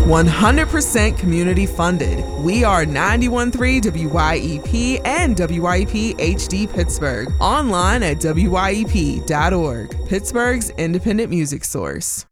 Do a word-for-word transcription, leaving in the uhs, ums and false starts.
one hundred percent community funded. We are ninety-one point three W Y E P and W Y E P H D Pittsburgh. Online at W Y E P dot org, Pittsburgh's independent music source.